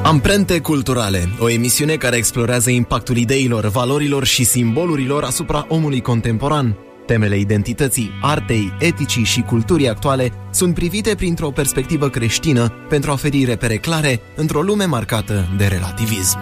Amprente culturale, o emisiune care explorează impactul ideilor, valorilor și simbolurilor asupra omului contemporan. Temele identității, artei, eticii și culturii actuale sunt privite printr-o perspectivă creștină pentru a oferi repere clare într-o lume marcată de relativism.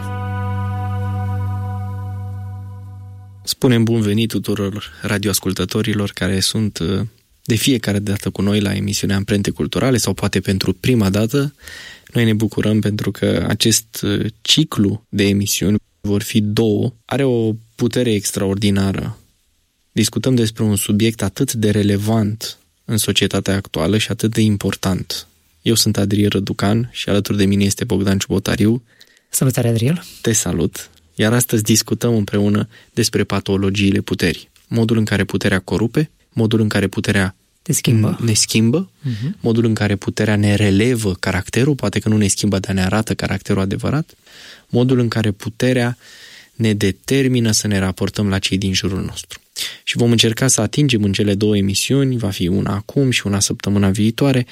Spunem bun venit tuturor radioascultătorilor care sunt de fiecare dată cu noi la emisiunea Amprente culturale sau poate pentru prima dată. Noi ne bucurăm pentru că acest ciclu de emisiuni, vor fi 2, are o putere extraordinară. Discutăm despre un subiect atât de relevant în societatea actuală și atât de important. Eu sunt Adriel Răducan și alături de mine este Bogdan Ciubotariu. Salutare, Adriel! Te salut! Iar astăzi discutăm împreună despre patologiile puterii. Modul în care puterea corupe, modul în care puterea ne schimbă, modul în care puterea ne relevă caracterul, poate că nu ne schimbă, dar ne arată caracterul adevărat, modul în care puterea ne determină să ne raportăm la cei din jurul nostru. Și vom încerca să atingem în cele 2 emisiuni, va fi una acum și una săptămâna viitoare,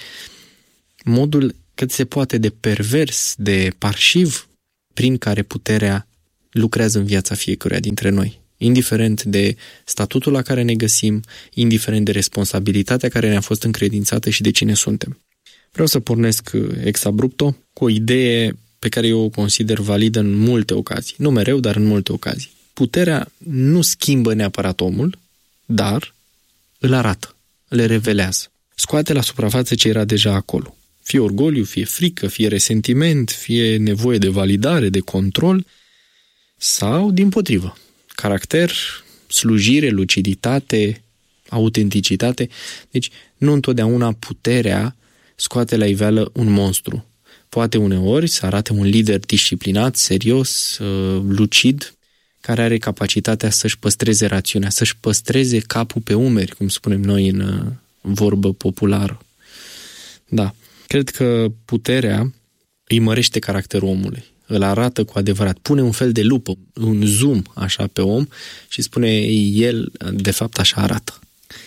modul cât se poate de pervers, de parșiv, prin care puterea lucrează în viața fiecăruia dintre noi. Indiferent de statutul la care ne găsim, indiferent de responsabilitatea care ne-a fost încredințată și de cine suntem. Vreau să pornesc ex abrupto cu o idee pe care eu o consider validă în multe ocazii. Nu mereu, dar în multe ocazii. Puterea nu schimbă neapărat omul, dar îl arată, le revelează. Scoate la suprafață ce era deja acolo. Fie orgoliu, fie frică, fie resentiment, fie nevoie de validare, de control, sau dimpotrivă. Caracter, slujire, luciditate, autenticitate. Deci nu întotdeauna puterea scoate la iveală un monstru. Poate uneori să arate un lider disciplinat, serios, lucid, care are capacitatea să-și păstreze rațiunea, să-și păstreze capul pe umeri, cum spunem noi în vorbă populară. Da, cred că puterea îi mărește caracterul omului. Îl arată cu adevărat, pune un fel de lupă, un zoom așa pe om și spune el, de fapt, așa arată.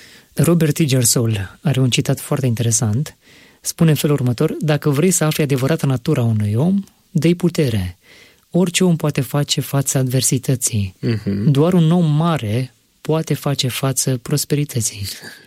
Robert Ingersoll are un citat foarte interesant. Spune în felul următor: dacă vrei să afli adevărata natura unui om, dă-i putere. Orice om poate face față adversității. Doar un om mare poate face față prosperității.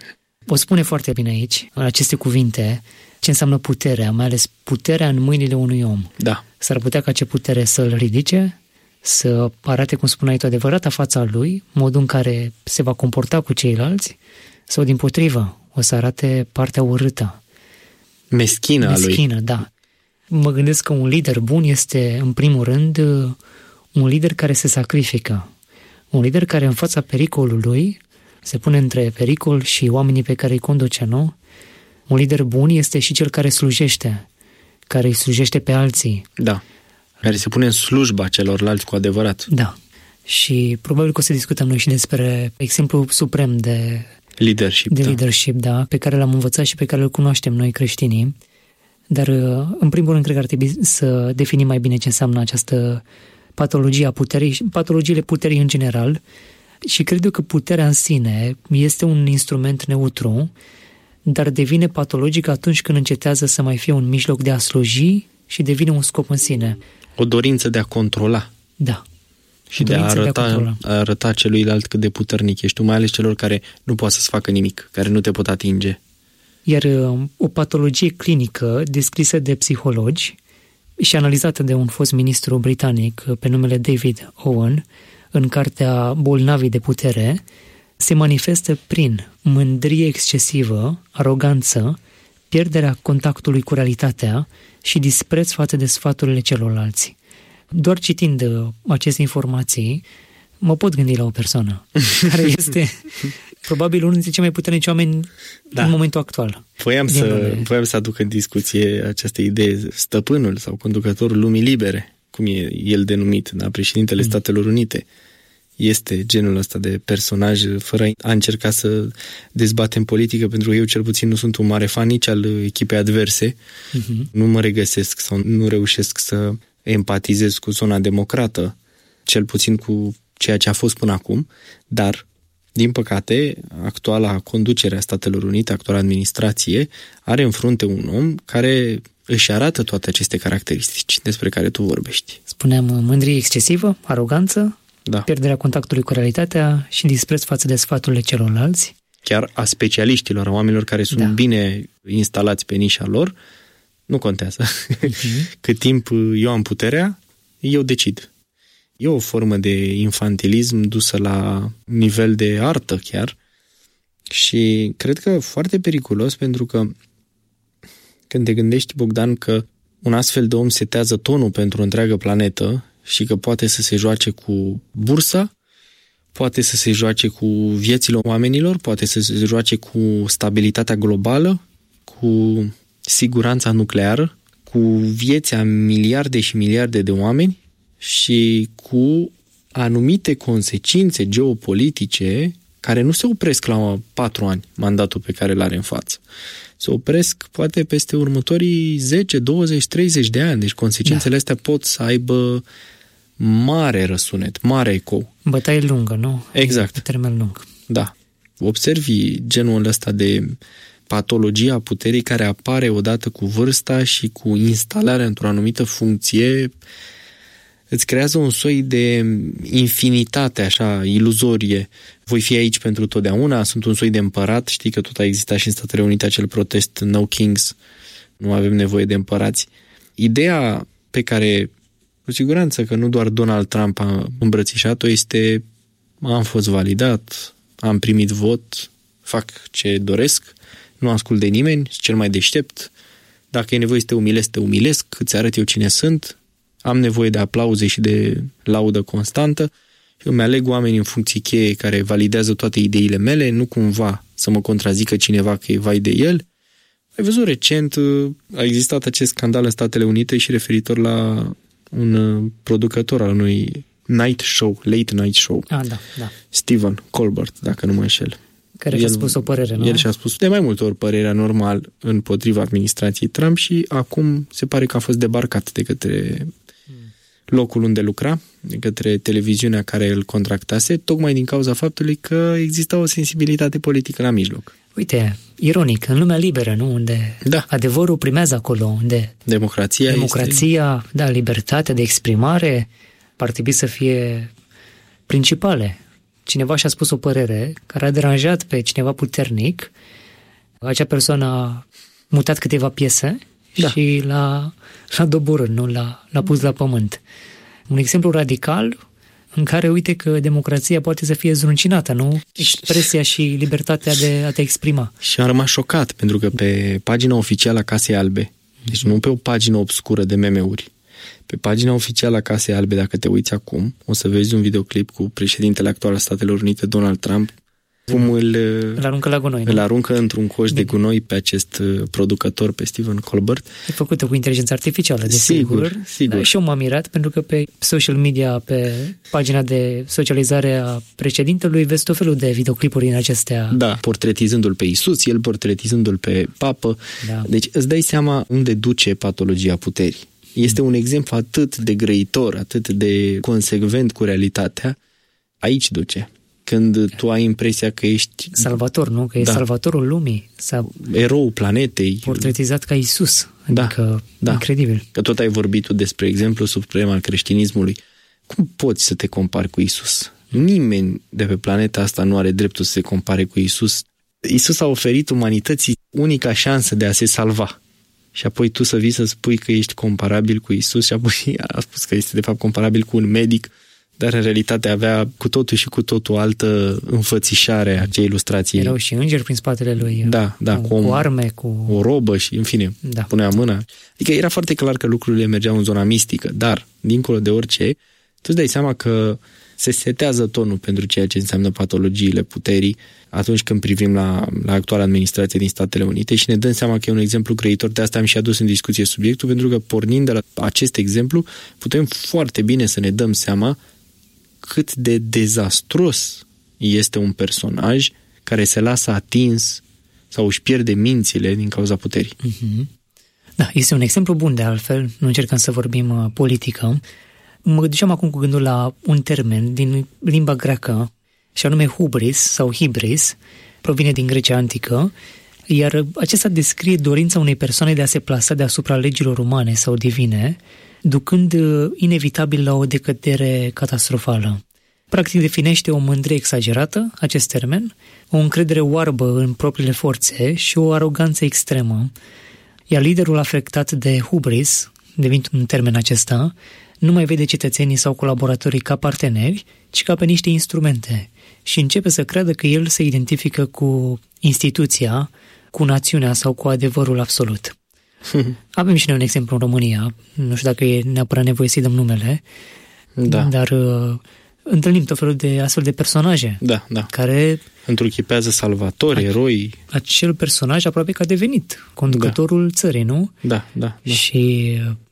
O spune foarte bine aici, în aceste cuvinte, ce înseamnă puterea, mai ales puterea în mâinile unui om. Da. S-ar putea ca ce putere să-l ridice, să arate, cum spuneai tu, adevărata fața lui, modul în care se va comporta cu ceilalți, sau dimpotrivă, o să arate partea urâtă. Meschină a lui. Meschină, da. Mă gândesc că un lider bun este, în primul rând, un lider care se sacrifică. Un lider care în fața pericolului se pune între pericol și oamenii pe care îi conduce, nu? Un lider bun este și cel care slujește, care îi slujește pe alții. Da, care se pune în slujba celorlalți cu adevărat. Da, și probabil că o să discutăm noi și despre exemplul suprem de leadership, da, pe care l-am învățat și pe care îl cunoaștem noi creștinii. Dar, în primul rând, cred că ar trebui să definim mai bine ce înseamnă această patologie a puterii și patologiile puterii în general. Și cred eu că puterea în sine este un instrument neutru, dar devine patologic atunci când încetează să mai fie un mijloc de a sluji și devine un scop în sine. O dorință de a controla. Da. Și de a arăta celuilalt cât de puternic ești tu, mai ales celor care nu poate să-ți facă nimic, care nu te pot atinge. Iar o patologie clinică descrisă de psihologi și analizată de un fost ministru britanic pe numele David Owen în cartea Bolnavii de putere, se manifestă prin mândrie excesivă, aroganță, pierderea contactului cu realitatea și dispreț față de sfaturile celorlalți. Doar citind aceste informații, mă pot gândi la o persoană care este probabil unul dintre cei mai puternici oameni în momentul actual. Voiam să aduc în discuție această idee, stăpânul sau conducătorul lumii libere, cum e el denumit, președintele Statelor Unite. Este genul ăsta de personaj, fără a încerca să dezbatem politică, pentru că eu cel puțin nu sunt un mare fan nici al echipei adverse. Nu mă regăsesc sau nu reușesc să empatizez cu zona democrată, cel puțin cu ceea ce a fost până acum, dar, din păcate, actuala conducere a Statelor Unite, actuala administrație, are în frunte un om care își arată toate aceste caracteristici despre care tu vorbești. Spuneam mândrie excesivă, aroganță, pierderea contactului cu realitatea și dispreț față de sfaturile celorlalți. Chiar a specialiștilor, a oamenilor care sunt bine instalați pe nișa lor, nu contează. Cât timp eu am puterea, eu decid. E o formă de infantilism dusă la nivel de artă chiar și cred că foarte periculos, pentru că când te gândești, Bogdan, că un astfel de om setează tonul pentru o întreagă planetă și că poate să se joace cu bursa, poate să se joace cu viețile oamenilor, poate să se joace cu stabilitatea globală, cu siguranța nucleară, cu vieți a miliarde și miliarde de oameni și cu anumite consecințe geopolitice care nu se opresc la 4 ani, mandatul pe care îl are în față. Se opresc poate peste următorii 10, 20, 30 de ani. Deci consecințele astea pot să aibă mare răsunet, mare ecou. Bătaie lungă, nu? Exact. Pe termen lung. Da. Observi genul ăsta de patologia puterii care apare odată cu vârsta și cu instalarea într-o anumită funcție. Îți creează un soi de infinitate așa iluzorie. Voi fi aici pentru totdeauna, sunt un soi de împărat. Știi că tot a existat și în Statele Unite acel protest No Kings, nu avem nevoie de împărați. Ideea pe care, cu siguranță că nu doar Donald Trump a îmbrățișat-o, este: am fost validat, am primit vot, fac ce doresc, nu ascult de nimeni, sunt cel mai deștept, dacă e nevoie să te umilesc, te umilesc, îți arăt eu cine sunt, am nevoie de aplauze și de laudă constantă, eu mi aleg oameni în funcții cheie care validează toate ideile mele, nu cumva să mă contrazică cineva că e vai de el. Ai văzut recent, a existat acest scandal în Statele Unite și referitor la un producător al unui night show, late night show. Da. Stephen Colbert, dacă nu mă înșel. Care și-a spus o părere, nu? El și-a spus de mai multe ori părerea normal împotriva administrației Trump și acum se pare că a fost debarcat de către locul unde lucra, de către televiziunea care îl contractase, tocmai din cauza faptului că exista o sensibilitate politică la mijloc. Uite, ironic, în lumea liberă, nu? Unde adevărul primează acolo, unde democrația, libertatea de exprimare ar trebui să fie principale. Cineva și-a spus o părere care a deranjat pe cineva puternic, acea persoană a mutat câteva piese și l-a doborât, nu? L-a pus la pământ. Un exemplu radical în care uite că democrația poate să fie zruncinată, nu? Expresia și libertatea de a te exprima. Și am rămas șocat, pentru că pe pagina oficială a Casei Albe, deci nu pe o pagină obscură de meme-uri, pe pagina oficială a Casei Albe, dacă te uiți acum, o să vezi un videoclip cu președintele actual al Statelor Unite, Donald Trump, cum îl aruncă la gunoi. Îl aruncă într-un coș de gunoi pe acest producător, pe Stephen Colbert. E făcută cu inteligență artificială, desigur. Dar și eu m-am mirat, pentru că pe social media, pe pagina de socializare a președintelui, vezi tot felul de videoclipuri în acestea. Da, portretizându-l pe Iisus, el portretizându-l pe papă. Da. Deci îți dai seama unde duce patologia puterii. Este un exemplu atât de grăitor, atât de consecvent cu realitatea. Aici duce. Când tu ai impresia că ești salvator, nu? Că e salvatorul lumii. Erou planetei. Portretizat ca Iisus. Adică incredibil. Că tot ai vorbit tu despre exemplu suprem al creștinismului. Cum poți să te compari cu Iisus? Nimeni de pe planeta asta nu are dreptul să se compare cu Iisus. Iisus a oferit umanității unica șansă de a se salva. Și apoi tu să vii să spui că ești comparabil cu Iisus și apoi a spus că este de fapt comparabil cu un medic, dar în realitate avea cu totul și cu totul altă înfățișare a acei ilustrații. Erau și îngeri prin spatele lui. Cu arme, cu o robă și, în fine, punea mâna. Adică era foarte clar că lucrurile mergeau în zona mistică, dar, dincolo de orice, tu îți dai seama că se setează tonul pentru ceea ce înseamnă patologiile puterii atunci când privim la actuala administrație din Statele Unite și ne dăm seama că e un exemplu grăitor. De asta am și adus în discuție subiectul, pentru că pornind de la acest exemplu putem foarte bine să ne dăm seama cât de dezastruos este un personaj care se lasă atins sau își pierde mințile din cauza puterii. Da, este un exemplu bun de altfel, nu încercăm să vorbim politică. Mă duceam acum cu gândul la un termen din limba greacă, și anume hubris sau hibris, provine din Grecia antică, Iar acesta descrie dorința unei persoane de a se plasa deasupra legilor umane sau divine, ducând inevitabil la o decădere catastrofală. Practic definește o mândrie exagerată, acest termen, o încredere oarbă în propriile forțe și o aroganță extremă. Iar liderul afectat de hubris, devenind un termen acesta, nu mai vede cetățenii sau colaboratorii ca parteneri, ci ca pe niște instrumente și începe să creadă că el se identifică cu instituția, cu națiunea sau cu adevărul absolut. Avem și noi un exemplu în România, nu știu dacă e neapărat nevoie să-i dăm numele, dar întâlnim tot felul de astfel de personaje care întruchipează salvatori, eroi. Acel personaj aproape că a devenit conducătorul țării, nu? Da. Și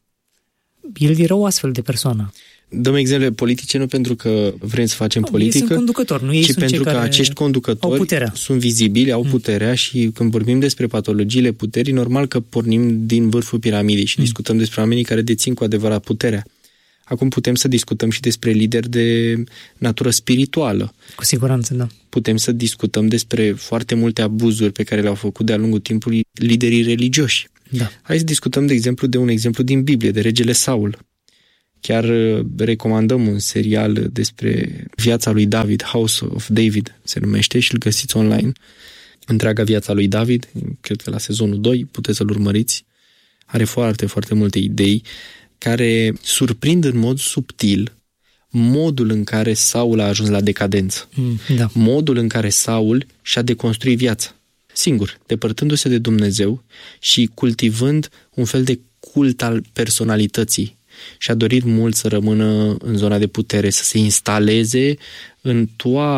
el era o astfel de persoană. Dăm exemple politice nu pentru că vrem să facem politică, sunt conducători, nu? Ei ci sunt pentru că acești conducători sunt vizibili, au puterea și când vorbim despre patologiile puterii, normal că pornim din vârful piramidei și discutăm despre oamenii care dețin cu adevărat puterea. Acum putem să discutăm și despre lideri de natură spirituală. Cu siguranță, da. Putem să discutăm despre foarte multe abuzuri pe care le-au făcut de-a lungul timpului liderii religioși. Da. Hai să discutăm, de exemplu, de un exemplu din Biblie, de regele Saul. Chiar recomandăm un serial despre viața lui David, House of David se numește și îl găsiți online. Întreaga viața lui David, cred că la sezonul 2, puteți să-l urmăriți. Are foarte, foarte multe idei care surprind în mod subtil modul în care Saul a ajuns la decadență. Modul în care Saul și-a deconstruit viața. Singur, depărtându-se de Dumnezeu și cultivând un fel de cult al personalității. Și-a dorit mult să rămână în zona de putere, să se instaleze în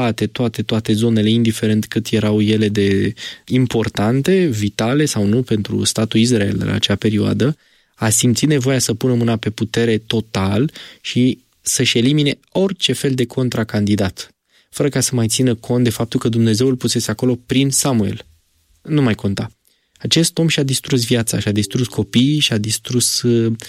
toate zonele, indiferent cât erau ele de importante, vitale sau nu pentru statul Israel la acea perioadă. A simțit nevoia să pună mâna pe putere total și să-și elimine orice fel de contracandidat, fără ca să mai țină cont de faptul că Dumnezeu îl pusese acolo prin Samuel. Nu mai conta. Acest om și-a distrus viața, și-a distrus copiii, și-a distrus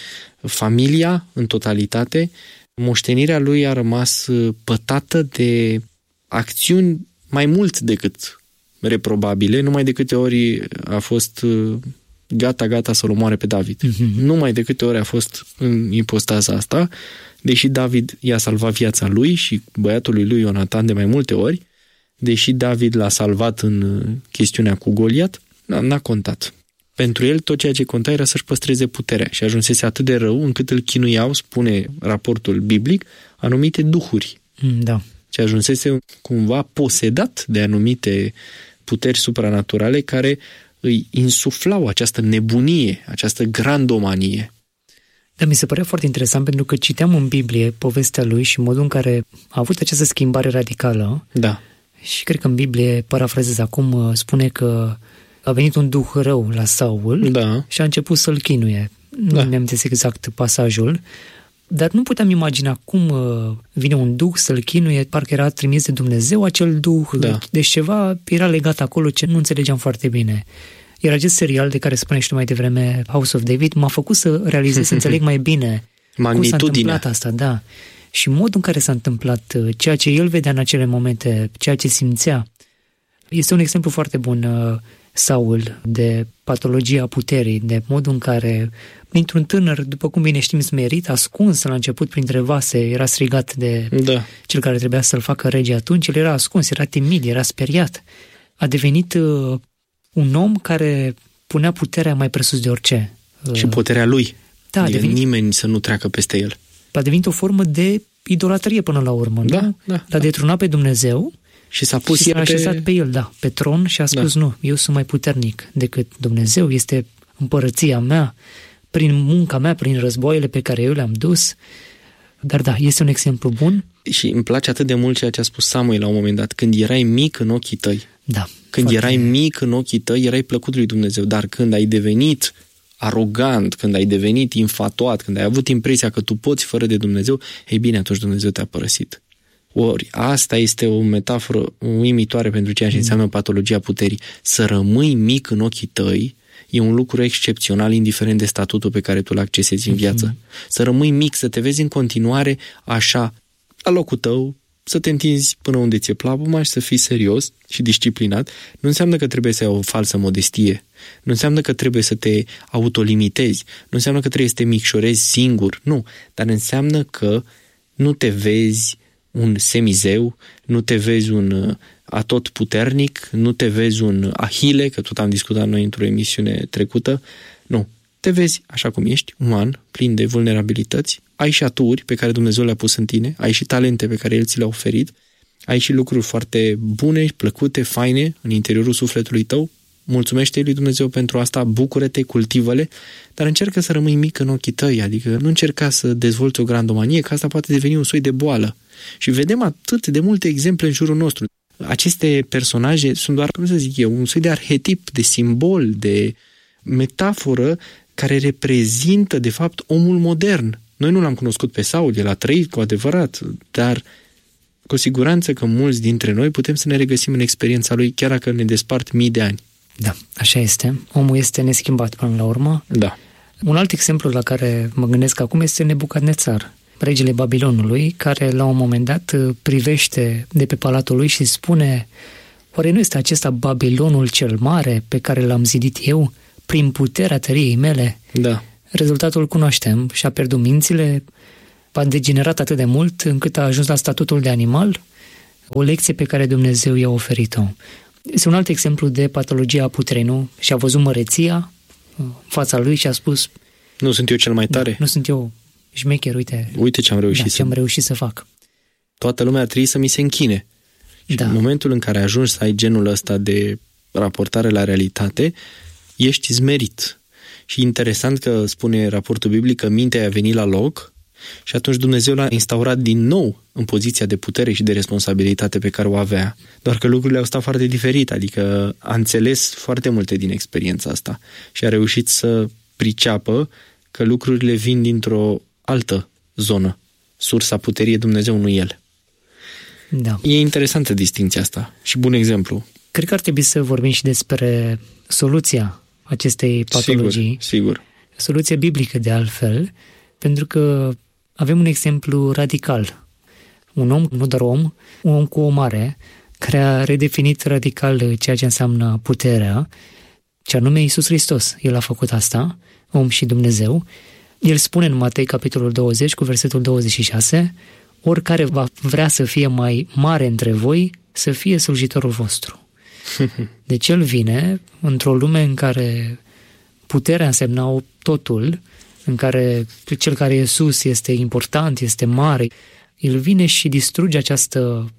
familia în totalitate. Moștenirea lui a rămas pătată de acțiuni mai mult decât reprobabile, numai de câte ori a fost gata să-l omoare pe David. Numai de câte ori a fost în ipostaza asta, deși David i-a salvat viața lui și băiatului lui Ionatan de mai multe ori, deși David l-a salvat în chestiunea cu Goliat, n-a contat. Pentru el tot ceea ce conta era să-și păstreze puterea și ajunsese atât de rău încât îl chinuiau, spune raportul biblic, anumite duhuri. Da. Și ajunsese cumva posedat de anumite puteri supranaturale care îi insuflau această nebunie, această grandomanie. Dar mi se părea foarte interesant pentru că citeam în Biblie povestea lui și modul în care a avut această schimbare radicală. Da. Și cred că în Biblie, parafrazez acum, spune că a venit un duh rău la Saul și a început să-l chinuie. Nu mi-am zis exact pasajul, dar nu puteam imagina cum vine un duh să-l chinuie, parcă era trimis de Dumnezeu acel duh, deci ceva era legat acolo ce nu înțelegeam foarte bine. Iar acest serial de care spuneai și tu mai devreme, House of David, m-a făcut să realizez, să înțeleg mai bine cum s-a întâmplat asta, da. Și modul în care s-a întâmplat, ceea ce el vedea în acele momente, ceea ce simțea. Este un exemplu foarte bun, Saul, de patologia puterii, de modul în care, printr-un tânăr, după cum bine știm, smerit, ascuns la început printre vase, era strigat de cel care trebuia să-l facă rege atunci, el era ascuns, era timid, era speriat. A devenit un om care punea puterea mai presus de orice. Și puterea lui. Da, adică nimeni să nu treacă peste el. A devenit o formă de idolatrie până la urmă, nu? L-a detrunat pe Dumnezeu și s-a pus s-a așezat pe el, pe tron și a spus, nu, eu sunt mai puternic decât Dumnezeu, este împărăția mea, prin munca mea, prin războaiele pe care eu le-am dus. Dar este un exemplu bun. Și îmi place atât de mult ceea ce a spus Samuel la un moment dat, când erai mic în ochii tăi. Când erai mic în ochii tăi, erai plăcut lui Dumnezeu, dar când ai devenit arogant, când ai devenit infatuat, când ai avut impresia că tu poți fără de Dumnezeu, ei bine, atunci Dumnezeu te-a părăsit. Ori asta este o metaforă uimitoare pentru ceea ce înseamnă patologia puterii. Să rămâi mic în ochii tăi e un lucru excepțional, indiferent de statutul pe care tu îl accesezi în viață. Să rămâi mic, să te vezi în continuare așa, la locul tău, să te întinzi până unde ți-e plapuma și să fii serios și disciplinat, nu înseamnă că trebuie să ai o falsă modestie. Nu înseamnă că trebuie să te autolimitezi. Nu înseamnă că trebuie să te micșorezi singur. Nu. Dar înseamnă că nu te vezi un semizeu, nu te vezi un atotputernic, nu te vezi un Ahile, că tot am discutat noi într-o emisiune trecută. Nu. Te vezi așa cum ești, uman, plin de vulnerabilități, ai și aturi pe care Dumnezeu le-a pus în tine, ai și talente pe care El ți le-a oferit, ai și lucruri foarte bune, plăcute, faine în interiorul sufletului tău. Mulțumește-i lui Dumnezeu pentru asta, bucură-te, cultivă-le, dar încearcă să rămâi mic în ochii tăi, adică nu încerca să dezvolți o grandomanie, că asta poate deveni un soi de boală. Și vedem atât de multe exemple în jurul nostru. Aceste personaje sunt doar, cum să zic eu, un soi de arhetip, de simbol, de metaforă care reprezintă, de fapt, omul modern. Noi nu l-am cunoscut pe Saul, el a trăit cu adevărat, dar cu siguranță că mulți dintre noi putem să ne regăsim în experiența lui, chiar dacă ne despart mii de ani. Da, așa este. Omul este neschimbat până la urmă. Da. Un alt exemplu la care mă gândesc acum este Nebucadnețar, regele Babilonului, care la un moment dat privește de pe palatul lui și spune: oare nu este acesta Babilonul cel mare pe care l-am zidit eu prin puterea tăriei mele? Da. Rezultatul cunoaștem, și-a pierdut mințile, a degenerat atât de mult încât a ajuns la statutul de animal, o lecție pe care Dumnezeu i-a oferit-o. Este un alt exemplu de patologia puterii, nu? Și-a văzut măreția în fața lui și a spus: nu sunt eu cel mai tare? Nu sunt eu șmecher, uite ce am reușit, ce am reușit să fac. Toată lumea trebuie să mi se închine. Și în momentul în care ajungi să ai genul ăsta de raportare la realitate, ești zmerit. Și interesant că spune raportul biblic că mintea a venit la loc și atunci Dumnezeu l-a instaurat din nou în poziția de putere și de responsabilitate pe care o avea. Doar că lucrurile au stat foarte diferit, adică a înțeles foarte multe din experiența asta și a reușit să priceapă că lucrurile vin dintr-o altă zonă. Sursa puterii e Dumnezeu, nu El. Da. E interesantă distinția asta și bun exemplu. Cred că ar trebui să vorbim și despre soluția acestei patologii. Sigur. Soluție biblică, de altfel, pentru că avem un exemplu radical. Un om, nu doar om, un om cu o mare, care a redefinit radical ceea ce înseamnă puterea, ce anume Iisus Hristos. El a făcut asta, om și Dumnezeu. El spune în Matei, capitolul 20, cu versetul 26, oricare va vrea să fie mai mare între voi, să fie slujitorul vostru. Deci el vine într-o lume în care puterea însemna totul, în care cel care e sus este important, este mare. El vine și distruge această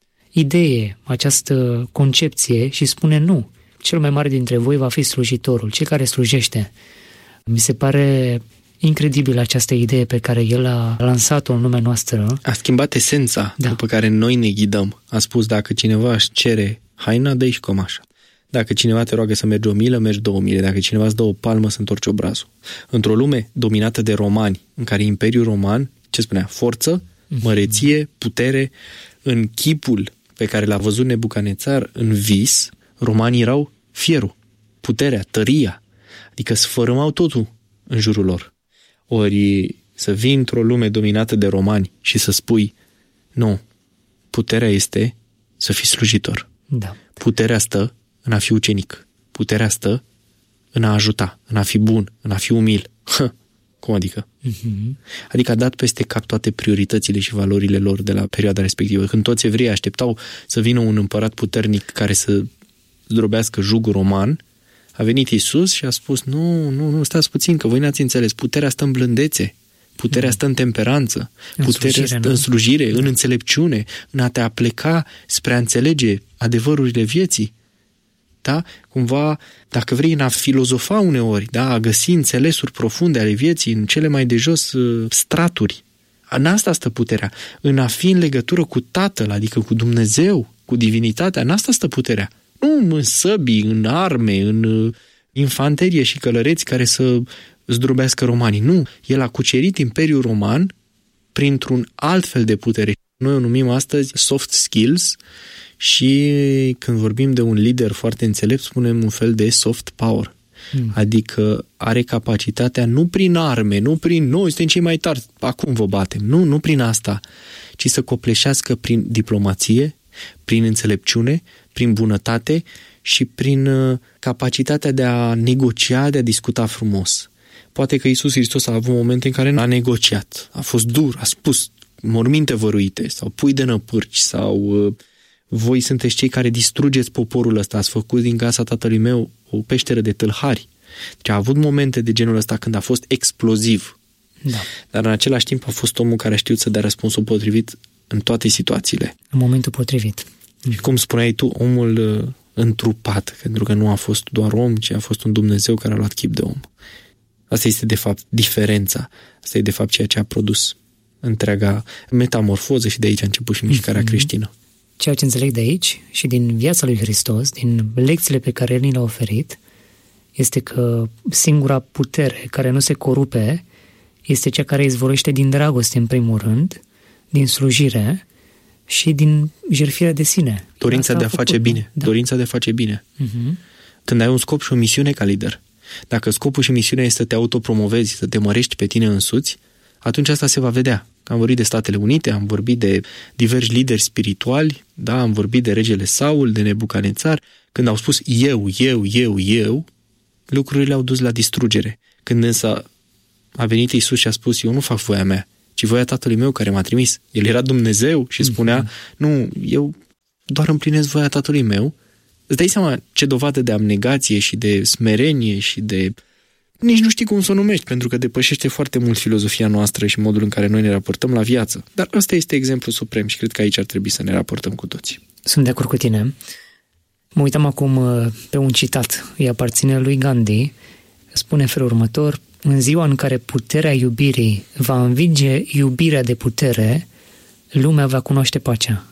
idee, această concepție și spune: nu, cel mai mare dintre voi va fi slujitorul, cel care slujește. Mi se pare incredibil această idee pe care el a lansat-o în lumea noastră. A schimbat esența după care noi ne ghidăm. A spus: dacă cineva își cere haina, dă-i și cămașa. Dacă cineva te roagă să mergi 1000, mergi 2000. Dacă cineva îți dă o palmă, să întorci obrazul. Într-o lume dominată de romani, în care Imperiul Roman, ce spunea? Forță, măreție, putere. În chipul pe care l-a văzut Nebucadnețar în vis, romanii erau fierul, puterea, tăria. Adică sfărâmau totul în jurul lor. Ori să vii într-o lume dominată de romani și să spui: nu, puterea este să fii slujitor. Da. Puterea stă în a fi ucenic. Puterea stă în a ajuta, în a fi bun, în a fi umil. Cum adică? Adică a dat peste cap toate prioritățile și valorile lor de la perioada respectivă. Când toți evreii așteptau să vină un împărat puternic care să zdrobească jugul roman, a venit Iisus și a spus: nu, stați puțin, că voi n-ați înțeles. Puterea stă în blândețe, puterea stă în temperanță, puterea stă în slujire, în înțelepciune, în a te apleca spre a înțelege adevărurile vieții. Da? Cumva, dacă vrei, în a filozofa uneori, da? A găsi înțelesuri profunde ale vieții în cele mai de jos straturi. În asta stă puterea. În a fi în legătură cu Tatăl, adică cu Dumnezeu, cu divinitatea, în asta stă puterea. Nu în săbii, în arme, în infanterie și călăreți care să zdrobească romanii. Nu, el a cucerit Imperiul Roman printr-un alt fel de putere. Noi o numim astăzi soft skills și când vorbim de un lider foarte înțelept, spunem un fel de soft power. Adică are capacitatea nu prin arme, nu prin noi suntem cei mai tari, acum vă batem. Nu prin asta, ci să copleșească prin diplomație, prin înțelepciune, prin bunătate și prin capacitatea de a negocia, de a discuta frumos. Poate că Iisus Hristos a avut momente în care n-a negociat, a fost dur, a spus morminte văruite sau pui de năpârci sau voi sunteți cei care distrugeți poporul ăsta, ați făcut din casa tatălui meu o peșteră de tâlhari. Deci a avut momente de genul ăsta când a fost exploziv. Da. Dar în același timp a fost omul care a știut să dea răspunsul potrivit în toate situațiile. În momentul potrivit. Și cum spuneai tu, omul întrupat, pentru că nu a fost doar om, ci a fost un Dumnezeu care a luat chip de om. Asta este de fapt diferența. Asta e de fapt ceea ce a produs întreaga metamorfoză și de aici a început și mișcarea creștină. Ceea ce înțeleg de aici și din viața lui Hristos, din lecțiile pe care El ni le-a oferit, este că singura putere care nu se corupe este cea care izvorăște din dragoste în primul rând, din slujire și din jertfirea de sine. Dorința de a face bine. Da. Dorința de a face bine. Când ai un scop și o misiune ca lider, dacă scopul și misiunea este să te autopromovezi, să te mărești pe tine însuți, atunci asta se va vedea. Am vorbit de Statele Unite, am vorbit de diversi lideri spirituali, da, am vorbit de regele Saul, de Nebucanețar. Când au spus eu, lucrurile au dus la distrugere. Când însă a venit Iisus și a spus, eu nu fac voia mea, ci voia Tatălui meu care m-a trimis. El era Dumnezeu și spunea, nu, eu doar împlinesc voia Tatălui meu. Îți dai seama ce dovadă de abnegație și de smerenie și de... Nici nu știi cum să o numești, pentru că depășește foarte mult filozofia noastră și modul în care noi ne raportăm la viață. Dar ăsta este exemplul suprem și cred că aici ar trebui să ne raportăm cu toți. Sunt de acord cu tine. Mă uitam acum pe un citat. Îi aparține lui Gandhi. Spune în felul următor: în ziua în care puterea iubirii va învinge iubirea de putere, lumea va cunoaște pacea.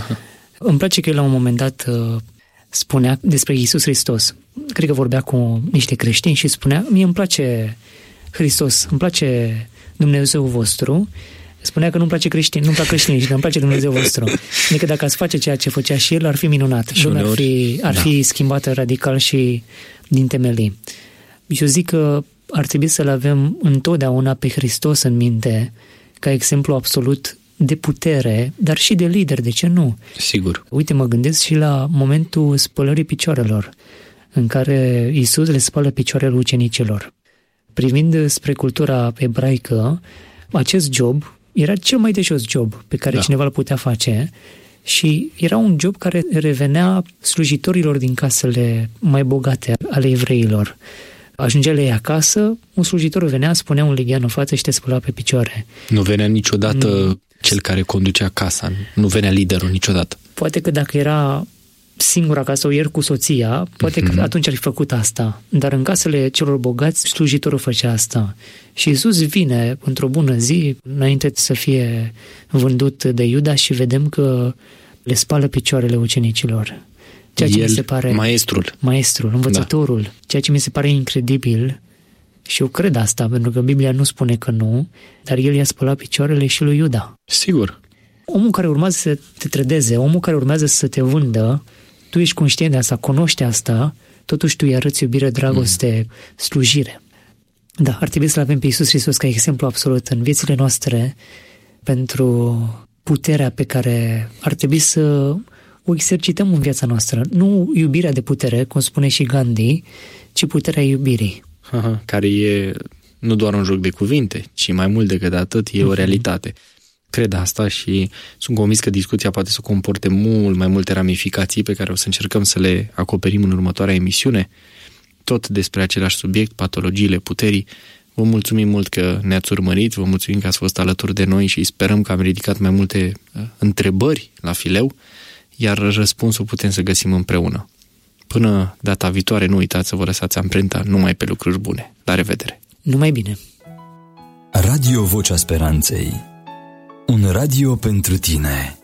Îmi place că el la un moment dat spunea despre Iisus Hristos. Cred că vorbea cu niște creștini și spunea, mie îmi place Hristos, îmi place Dumnezeu vostru. Spunea că nu-mi place creștini, nu-mi plac creștinii și că îmi place Dumnezeu vostru. Adică dacă ați face ceea ce făcea și el, ar fi minunat. Lumea ar fi schimbată radical și din temelii. Eu zic că ar trebui să-L avem întotdeauna pe Hristos în minte ca exemplu absolut de putere, dar și de lider, de ce nu? Sigur. Uite, mă gândesc și la momentul spălării picioarelor, în care Iisus le spală picioarele ucenicilor. Privind spre cultura ebraică, acest job era cel mai de jos job pe care cineva îl putea face și era un job care revenea slujitorilor din casele mai bogate ale evreilor. Ajungea la ei acasă, un slujitor venea, spunea un lighean în față și te spăla pe picioare. Nu venea niciodată cel care conducea casa, nu venea liderul niciodată. Poate că dacă era singur acasă, o ieri cu soția, poate că atunci ar fi făcut asta. Dar în casele celor bogați, slujitorul făcea asta. Și Iisus vine într-o bună zi, înainte să fie vândut de Iuda, și vedem că le spală picioarele ucenicilor. Ceea ce mi se pare... Maestrul, învățătorul. Ceea ce mi se pare incredibil, și eu cred asta, pentru că Biblia nu spune că nu, dar el i-a spălat picioarele și lui Iuda. Sigur. Omul care urmează să te trădeze, omul care urmează să te vândă, tu ești conștient de asta, cunoști asta, totuși tu îi arăți iubire, dragoste, slujire. Da, ar trebui să-L avem pe Iisus Hristos ca exemplu absolut în viețile noastre pentru puterea pe care ar trebui să o exercităm în viața noastră. Nu iubirea de putere, cum spune și Gandhi, ci puterea iubirii. Care e nu doar un joc de cuvinte, ci mai mult decât atât, e o realitate. Cred asta și sunt convins că discuția poate să comporte mult mai multe ramificații pe care o să încercăm să le acoperim în următoarea emisiune, tot despre același subiect, patologiile puterii. Vă mulțumim mult că ne-ați urmărit, vă mulțumim că ați fost alături de noi și sperăm că am ridicat mai multe întrebări la fileu, iar răspunsul putem să găsim împreună. Până data viitoare, nu uitați să vă lăsați amprenta numai pe lucruri bune. La revedere! Numai bine! Radio Vocea Speranței. Un radio pentru tine.